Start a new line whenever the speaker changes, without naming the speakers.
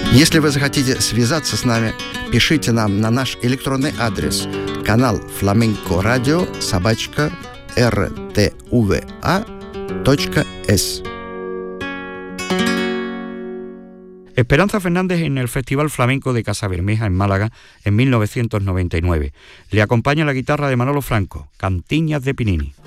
Если вы захотите связаться с нами, пишите нам на наш электронный адрес канал flamencoradio@rtva.es.
Esperanza Fernández en el Festival Flamenco de Casabermeja en Málaga en 1999. Le acompaña la guitarra de Manolo Franco, Cantiñas de Pinini.